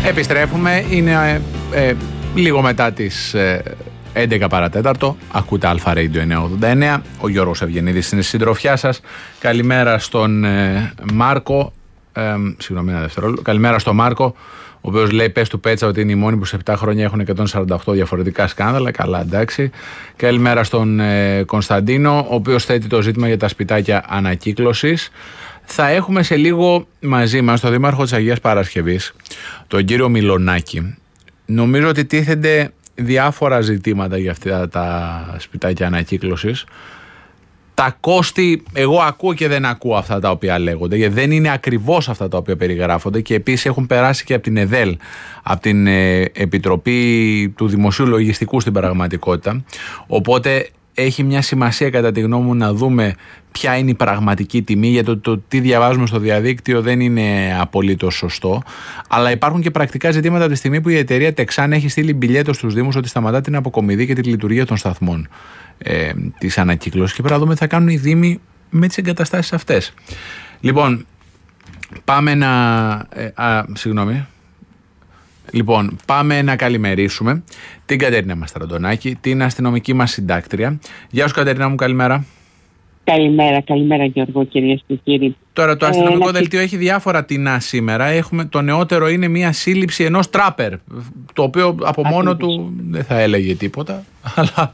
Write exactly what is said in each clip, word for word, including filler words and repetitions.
Επιστρέφουμε, είναι ε, ε, λίγο μετά τις ε, έντεκα παρατέταρτο. Ακούτε Αλφα Radio εννιακόσια ογδόντα εννέα. Ο Γιώργος Ευγενίδης είναι συντροφιά σας. Καλημέρα στον ε, Μάρκο. Ε, συγγνώμη, ένα δευτερόλεπτο. Καλημέρα στον Μάρκο, ο οποίος λέει: πες του Πέτσα ότι είναι οι μόνοι που σε επτά χρόνια έχουν εκατόν σαράντα οκτώ διαφορετικά σκάνδαλα. Καλά, εντάξει. Καλημέρα στον ε, Κωνσταντίνο, ο οποίος θέτει το ζήτημα για τα σπιτάκια ανακύκλωσης. Θα έχουμε σε λίγο μαζί μας τον Δήμαρχο της Αγίας Παρασκευής, τον κύριο Μιλονάκη. Νομίζω ότι τίθενται διάφορα ζητήματα για αυτά τα σπιτάκια ανακύκλωσης. Τα κόστη, εγώ ακούω και δεν ακούω αυτά τα οποία λέγονται, γιατί δεν είναι ακριβώς αυτά τα οποία περιγράφονται, και επίσης έχουν περάσει και από την ΕΔΕΛ, από την ε, Επιτροπή του Δημοσίου Λογιστικού στην πραγματικότητα. Οπότε έχει μια σημασία κατά τη γνώμη μου να δούμε ποια είναι η πραγματική τιμή, γιατί το, το τι διαβάζουμε στο διαδίκτυο δεν είναι απολύτως σωστό. Αλλά υπάρχουν και πρακτικά ζητήματα από τη στιγμή που η εταιρεία Τεξάν έχει στείλει μπιλιέτο στους Δήμους ότι σταματά την αποκομιδή και τη λειτουργία των σταθμών ε, της ανακύκλωσης, και πρέπει να δούμε τι θα κάνουν οι Δήμοι με τις εγκαταστάσεις αυτές. Λοιπόν, πάμε να... Ε, α, συγγνώμη. Λοιπόν, πάμε να καλημερίσουμε την Κατερίνα Μαστραντονάκη, την αστυνομική μας συντάκτρια. Γεια σου, Κατερίνα μου, καλημέρα. Καλημέρα, καλημέρα Γιώργο, κυρίες και κύριοι. Τώρα το αστυνομικό ε, δελτίο να... έχει διάφορα τεινά σήμερα. Έχουμε, το νεότερο είναι μια σύλληψη ενός τράπερ, το οποίο από Ακριβώς. μόνο του δεν θα έλεγε τίποτα, αλλά...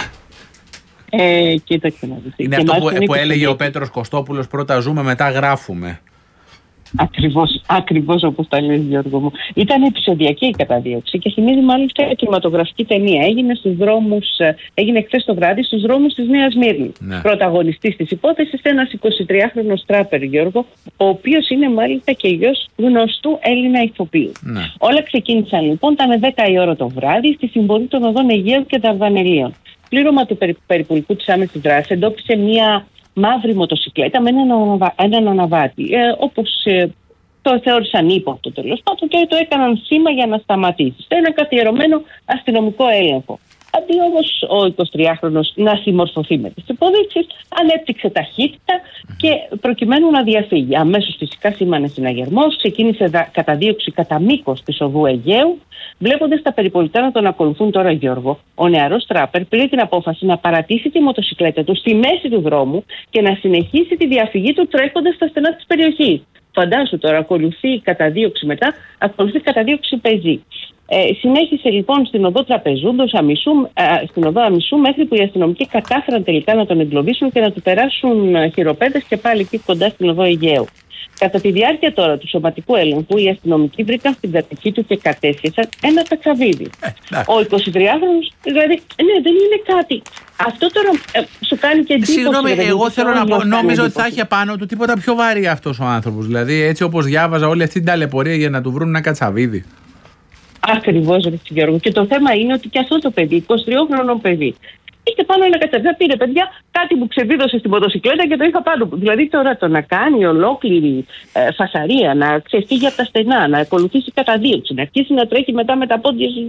Ε, κοίταξε να δεις. Είναι αυτό που, που έλεγε ο Πέτρος Κωστόπουλος: πρώτα ζούμε, μετά γράφουμε. Ακριβώς, ακριβώς όπως τα λες, Γιώργο μου. Ήταν επεισοδιακή η καταδίωξη και θυμίζει μάλιστα κινηματογραφική ταινία. Έγινε στους δρόμους, έγινε χθες το βράδυ στους δρόμους της Νέας Μύρνης. Ναι. Πρωταγωνιστής της υπόθεσης ένας εικοσιτριάχρονος τράπερ, Γιώργο, ο οποίος είναι μάλιστα και γιος γνωστού Έλληνα ηθοποιού. Ναι. Όλα ξεκίνησαν λοιπόν, ήταν δέκα η ώρα το βράδυ, στη συμπορή των οδών Αιγαίου και Δαρδανελίων. Πλήρωμα του περι, περιπολικού της άμεσης δράσης εντόπισε μια μαύρη μοτοσυκλέτα με έναν, αναβα... έναν αναβάτη, ε, όπως ε, το θεώρησαν ύποπτο τέλος πάντων και το έκαναν σήμα για να σταματήσει σε ένα καθιερωμένο αστυνομικό έλεγχο. Αντί όμως ο εικοσιτριάχρονος να συμμορφωθεί με τις υποδείξεις, ανέπτυξε ταχύτητα και προκειμένου να διαφύγει. Αμέσως φυσικά σήμανε συναγερμός, ξεκίνησε δα... καταδίωξη κατά μήκος της οδού Αιγαίου. Βλέποντας τα περιπολικά να τον ακολουθούν τώρα, Γιώργο, ο νεαρός τράπερ πήρε την απόφαση να παρατήσει τη μοτοσυκλέτα του στη μέση του δρόμου και να συνεχίσει τη διαφυγή του τρέχοντας στα στενά της περιοχής. Φαντάσου τώρα, ακολουθεί καταδίωξη μετά, ακολουθεί καταδίωξη πεζή. Ε, συνέχισε λοιπόν στην οδό Τραπεζούντος, Αμισού, ε, στην οδό Αμισού, μέχρι που οι αστυνομικοί κατάφεραν τελικά να τον εγκλωβίσουν και να του περάσουν χειροπέδες και πάλι εκεί κοντά στην οδό Αιγαίου. Κατά τη διάρκεια τώρα του σωματικού έλεγχου, οι αστυνομικοί βρήκαν στην κατοχή του και κατέσχεσαν ένα κατσαβίδι. Ε, ο εικοσιτριάχρονος, δηλαδή, ναι, δεν είναι κάτι. Αυτό τώρα ε, σου κάνει και εντύπωση. Συγγνώμη, εγώ θέλω να πω, νόμιζα ότι θα είχε πάνω του τίποτα πιο βαρύ αυτός ο άνθρωπος. Δηλαδή, έτσι όπως διάβαζα όλη αυτή την ταλαιπωρία για να του βρουν ένα κατσαβίδι. Ακριβώς, ρε Γιώργο. Και το θέμα είναι ότι και αυτό το παιδί, εικοσιτριόχρονο παιδί, είχε πάνω ένα κατσαβίδι. Πήρε, παιδιά, κάτι που ξεβίδωσε στη μοτοσυκλέτα και το είχα πάνω. Δηλαδή τώρα το να κάνει ολόκληρη ε, φασαρία, να ξεφύγει από τα στενά, να ακολουθήσει καταδίωξη, να αρχίσει να τρέχει μετά με τα πόδια